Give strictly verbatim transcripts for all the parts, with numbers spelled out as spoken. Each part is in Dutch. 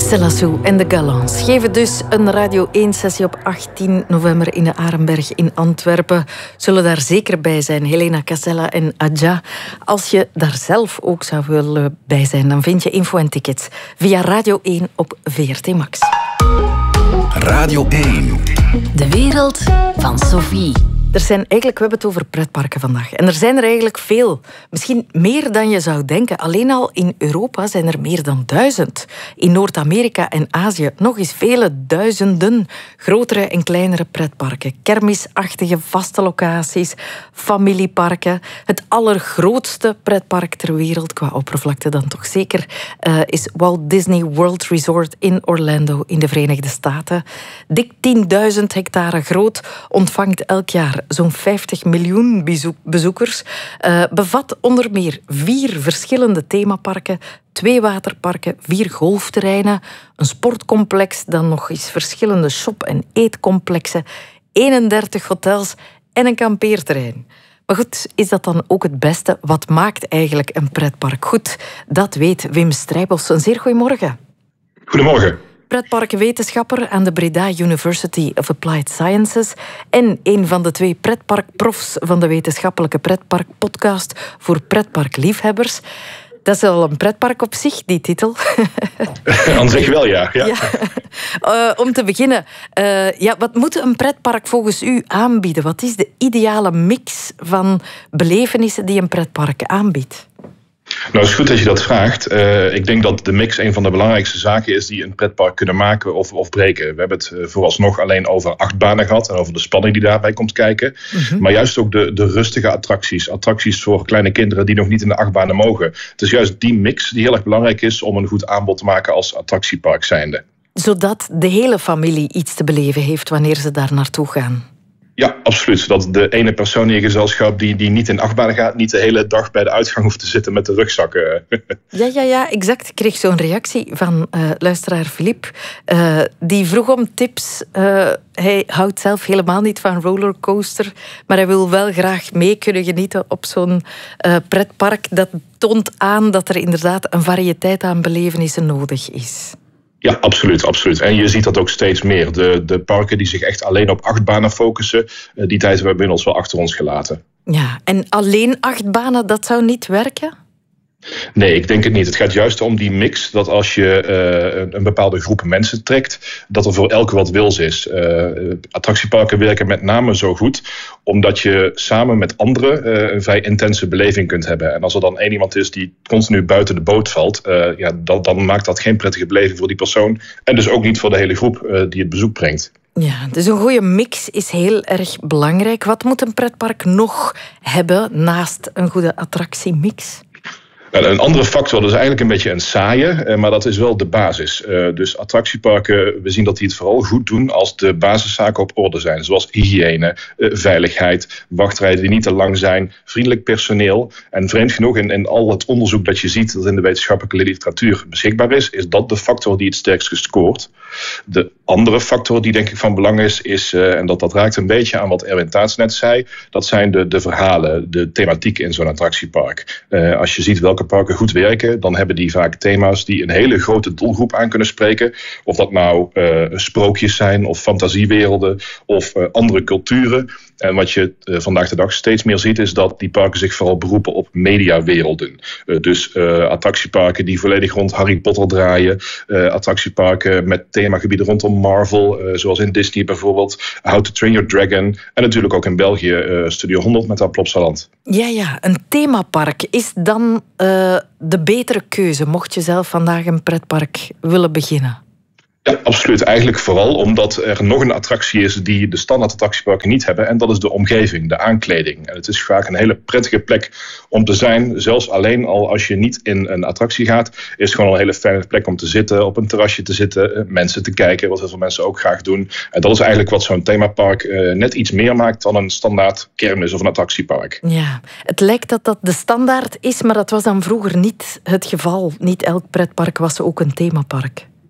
Celassou en de Galants geven dus een Radio één-sessie op achttien november in de Arenberg in Antwerpen. Zullen daar zeker bij zijn, Helena Casella en Adja. Als je daar zelf ook zou willen bij zijn, dan vind je info en tickets via Radio één op V R T Max. Radio één. De wereld van Sophie. Er zijn eigenlijk, we hebben het over pretparken vandaag. En er zijn er eigenlijk veel. Misschien meer dan je zou denken. Alleen al in Europa zijn er meer dan duizend. In Noord-Amerika en Azië nog eens vele duizenden grotere en kleinere pretparken. Kermisachtige vaste locaties, familieparken. Het allergrootste pretpark ter wereld, qua oppervlakte dan toch zeker, uh, is Walt Disney World Resort in Orlando in de Verenigde Staten. Dik tienduizend hectare groot, ontvangt elk jaar zo'n vijftig miljoen bezoekers. Uh, bevat onder meer vier verschillende themaparken, twee waterparken, vier golfterreinen, een sportcomplex, dan nog eens verschillende shop- en eetcomplexen, eenendertig hotels en een kampeerterrein. Maar goed, is dat dan ook het beste? Wat maakt eigenlijk een pretpark goed? Dat weet Wim Strijbos. Een zeer goedemorgen. Goedemorgen. Pretparkwetenschapper aan de Breda University of Applied Sciences en een van de twee pretparkprofs van de wetenschappelijke pretparkpodcast voor pretparkliefhebbers. Dat is al een pretpark op zich, die titel. Aan zich wel, ja. ja. ja. Uh, om te beginnen, uh, ja, wat moet een pretpark volgens u aanbieden? Wat is de ideale mix van belevenissen die een pretpark aanbiedt? Nou, het is goed dat je dat vraagt. Uh, ik denk dat de mix een van de belangrijkste zaken is die een pretpark kunnen maken of, of breken. We hebben het uh, vooralsnog alleen over achtbanen gehad en over de spanning die daarbij komt kijken. Mm-hmm. Maar juist ook de, de rustige attracties. Attracties voor kleine kinderen die nog niet in de achtbanen mogen. Het is juist die mix die heel erg belangrijk is om een goed aanbod te maken als attractiepark zijnde. Zodat de hele familie iets te beleven heeft wanneer ze daar naartoe gaan. Ja, absoluut. Dat de ene persoon in je gezelschap die, die niet in achtbanen gaat, niet de hele dag bij de uitgang hoeft te zitten met de rugzakken. Ja, ja, ja, exact. Ik kreeg zo'n reactie van uh, luisteraar Filip. Uh, die vroeg om tips. Uh, hij houdt zelf helemaal niet van rollercoaster, maar hij wil wel graag mee kunnen genieten op zo'n uh, pretpark. Dat toont aan dat er inderdaad een variëteit aan belevenissen nodig is. Ja, absoluut, absoluut. En je ziet dat ook steeds meer. De, de parken die zich echt alleen op achtbanen focussen, die tijd hebben we inmiddels wel achter ons gelaten. Ja, en alleen achtbanen, dat zou niet werken? Nee, ik denk het niet. Het gaat juist om die mix, dat als je uh, een bepaalde groep mensen trekt, dat er voor elke wat wils is. Uh, attractieparken werken met name zo goed, omdat je samen met anderen uh, een vrij intense beleving kunt hebben. En als er dan één iemand is die continu buiten de boot valt, uh, ja, dat, dan maakt dat geen prettige beleving voor die persoon. En dus ook niet voor de hele groep uh, die het bezoek brengt. Ja, dus een goede mix is heel erg belangrijk. Wat moet een pretpark nog hebben naast een goede attractiemix? Een andere factor, dat is eigenlijk een beetje een saaie, maar dat is wel de basis. Dus attractieparken, we zien dat die het vooral goed doen als de basiszaken op orde zijn. Zoals hygiëne, veiligheid, wachtrijen die niet te lang zijn, vriendelijk personeel. En vreemd genoeg, in, in al het onderzoek dat je ziet dat in de wetenschappelijke literatuur beschikbaar is, is dat de factor die het sterkst gescoord. De andere factor die denk ik van belang is, is en dat, dat raakt een beetje aan wat Erwin Taats net zei, dat zijn de, de verhalen, de thematiek in zo'n attractiepark. Uh, als je ziet welke parken goed werken, dan hebben die vaak thema's die een hele grote doelgroep aan kunnen spreken. Of dat nou uh, sprookjes zijn, of fantasiewerelden, of uh, andere culturen. En wat je uh, vandaag de dag steeds meer ziet, is dat die parken zich vooral beroepen op mediawerelden. Uh, dus uh, attractieparken die volledig rond Harry Potter draaien. Uh, attractieparken met themagebieden rondom Marvel, uh, zoals in Disney bijvoorbeeld. How to Train Your Dragon. En natuurlijk ook in België uh, Studio honderd met haar Plopsaland. Ja, ja, een themapark is dan uh, de betere keuze, mocht je zelf vandaag een pretpark willen beginnen? Ja, absoluut. Eigenlijk vooral omdat er nog een attractie is die de standaard attractieparken niet hebben. En dat is de omgeving, de aankleding. En het is vaak een hele prettige plek om te zijn. Zelfs alleen al als je niet in een attractie gaat, is het gewoon een hele fijne plek om te zitten, op een terrasje te zitten, mensen te kijken, wat heel veel mensen ook graag doen. En dat is eigenlijk wat zo'n themapark uh, net iets meer maakt dan een standaard kermis of een attractiepark. Ja, het lijkt dat dat de standaard is, maar dat was dan vroeger niet het geval. Niet elk pretpark was ook een themapark.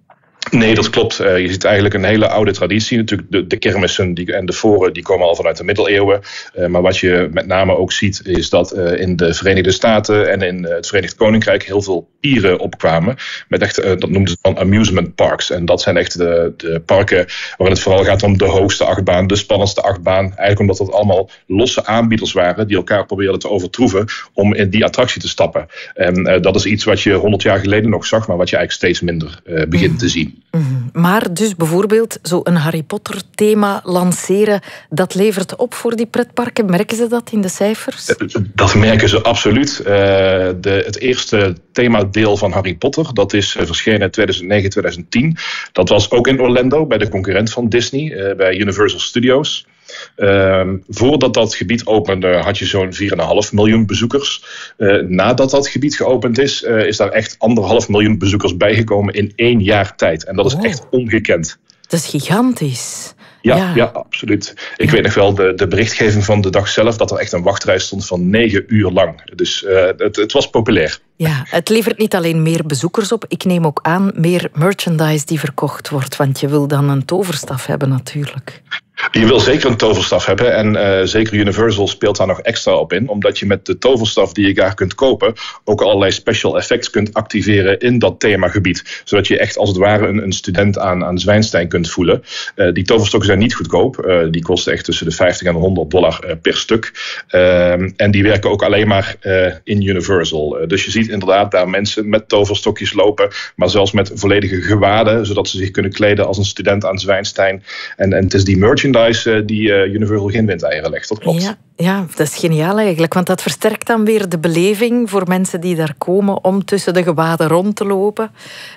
Nee, dat klopt. Uh, je ziet eigenlijk een hele oude traditie. Natuurlijk de, de kermissen die, en de foren die komen al vanuit de middeleeuwen. Uh, maar wat je met name ook ziet is dat uh, in de Verenigde Staten en in uh, het Verenigd Koninkrijk heel veel pieren opkwamen. Met echt, uh, dat noemden ze dan amusement parks. En dat zijn echt de, de parken waarin het vooral gaat om de hoogste achtbaan, de spannendste achtbaan. Eigenlijk omdat dat allemaal losse aanbieders waren die elkaar probeerden te overtroeven om in die attractie te stappen. En uh, dat is iets wat je honderd jaar geleden nog zag, maar wat je eigenlijk steeds minder uh, begint mm. te zien. Mm-hmm. Maar dus bijvoorbeeld zo'n Harry Potter thema lanceren, dat levert op voor die pretparken. Merken ze dat in de cijfers? Dat merken ze absoluut. Uh, de, het eerste themadeel van Harry Potter, dat is uh, verschenen in tweeduizend negen tweeduizend tien. Dat was ook in Orlando, bij de concurrent van Disney, uh, bij Universal Studios. Uh, voordat dat gebied opende had je zo'n vier komma vijf miljoen bezoekers. Uh, nadat dat gebied geopend is, uh, is daar echt anderhalf miljoen bezoekers bijgekomen in één jaar tijd. En dat is wow. echt ongekend. Dat is gigantisch. Ja, ja. ja absoluut. Ik ja. weet nog wel de, de berichtgeving van de dag zelf, dat er echt een wachtrij stond van negen uur lang. Dus uh, het, het was populair. Ja, het levert niet alleen meer bezoekers op. Ik neem ook aan meer merchandise die verkocht wordt. Want je wil dan een toverstaf hebben natuurlijk. Je wil zeker een toverstaf hebben en uh, zeker Universal speelt daar nog extra op in. Omdat je met de toverstaf die je daar kunt kopen ook allerlei special effects kunt activeren in dat themagebied. Zodat je echt als het ware een, een student aan, aan Zwijnstein kunt voelen. Uh, die toverstokken zijn niet goedkoop. Uh, die kosten echt tussen de vijftig en honderd dollar uh, per stuk. Uh, en die werken ook alleen maar uh, in Universal. Uh, dus je ziet inderdaad daar mensen met toverstokjes lopen, maar zelfs met volledige gewaden, zodat ze zich kunnen kleden als een student aan Zwijnstein. En, en het is die merchandise die uh, Universal geen windeieren legt, dat klopt. Ja, ja, dat is geniaal eigenlijk, want dat versterkt dan weer de beleving voor mensen die daar komen om tussen de gewaden rond te lopen.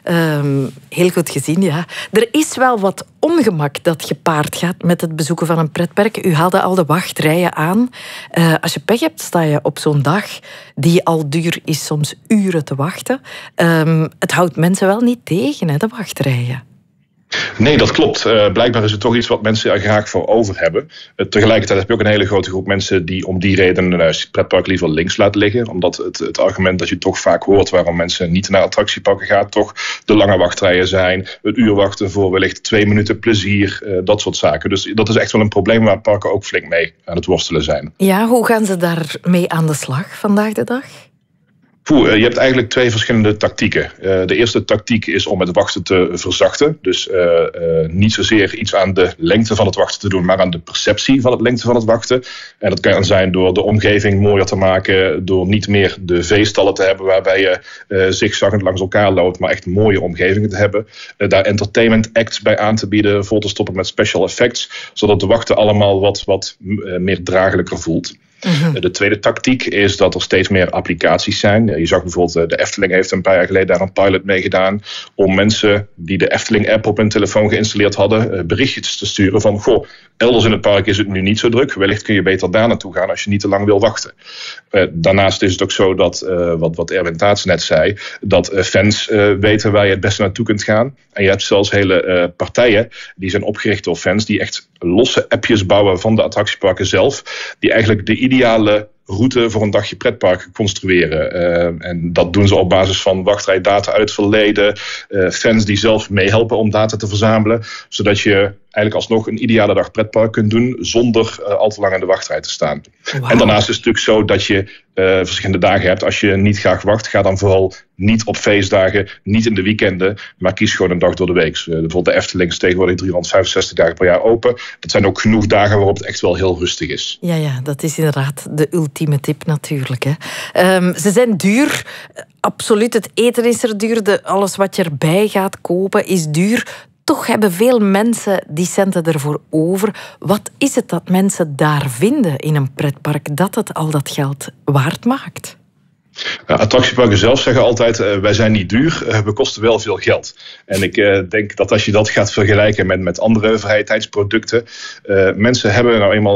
Um, heel goed gezien, ja. Er is wel wat ongemak dat gepaard gaat met het bezoeken van een pretpark. U haalde al de wachtrijen aan. Uh, als je pech hebt, sta je op zo'n dag die al duur is, soms uren te wachten. Um, het houdt mensen wel niet tegen, hè, de wachtrijen. Nee, dat klopt. Uh, blijkbaar is het toch iets wat mensen er graag voor over hebben. Uh, tegelijkertijd heb je ook een hele grote groep mensen die om die reden uh, het pretpark liever links laat liggen. Omdat het, het argument dat je toch vaak hoort waarom mensen niet naar attractieparken gaan, toch de lange wachtrijen zijn, het uur wachten voor wellicht twee minuten plezier, uh, dat soort zaken. Dus dat is echt wel een probleem waar parken ook flink mee aan het worstelen zijn. Ja, hoe gaan ze daarmee aan de slag vandaag de dag? Poeh, je hebt eigenlijk twee verschillende tactieken. Uh, de eerste tactiek is om het wachten te verzachten. Dus uh, uh, niet zozeer iets aan de lengte van het wachten te doen, maar aan de perceptie van het lengte van het wachten. En dat kan zijn door de omgeving mooier te maken, door niet meer de veestallen te hebben waarbij je uh, zigzaggend langs elkaar loopt, maar echt mooie omgevingen te hebben. Uh, daar entertainment acts bij aan te bieden, vol te stoppen met special effects, zodat de wachten allemaal wat, wat uh, meer draaglijker voelt. Mm-hmm. De tweede tactiek is dat er steeds meer applicaties zijn. Je zag bijvoorbeeld, de Efteling heeft een paar jaar geleden daar een pilot mee gedaan om mensen die de Efteling-app op hun telefoon geïnstalleerd hadden, berichtjes te sturen van, goh, elders in het park is het nu niet zo druk. Wellicht kun je beter daar naartoe gaan als je niet te lang wil wachten. Uh, daarnaast is het ook zo dat, uh, wat, wat Erwin Taats net zei, dat uh, fans uh, weten waar je het beste naartoe kunt gaan. En je hebt zelfs hele uh, partijen die zijn opgericht door fans die echt losse appjes bouwen van de attractieparken zelf, die eigenlijk de ideale route voor een dagje pretpark construeren. Uh, en dat doen ze op basis van wachtrijdata uit het verleden. Uh, fans die zelf meehelpen om data te verzamelen. Zodat je eigenlijk alsnog een ideale dag pretpark kunt doen zonder uh, al te lang in de wachtrij te staan. Wow. En daarnaast is het natuurlijk zo dat je uh, verschillende dagen hebt. Als je niet graag wacht, ga dan vooral niet op feestdagen, niet in de weekenden, maar kies gewoon een dag door de week. Uh, bijvoorbeeld de Efteling is tegenwoordig driehonderdvijfenzestig dagen per jaar open. Dat zijn ook genoeg dagen waarop het echt wel heel rustig is. Ja, ja, dat is inderdaad de ultieme tip natuurlijk. Hè. Um, ze zijn duur. Absoluut, het eten is er duur. De, alles wat je erbij gaat kopen is duur. Toch hebben veel mensen die centen ervoor over. Wat is het dat mensen daar vinden in een pretpark dat het al dat geld waard maakt? Uh, attractieparken zelf zeggen altijd, uh, wij zijn niet duur, uh, we kosten wel veel geld. En ik uh, denk dat als je dat gaat vergelijken met, met andere vrije tijdsproducten, uh, mensen hebben nou eenmaal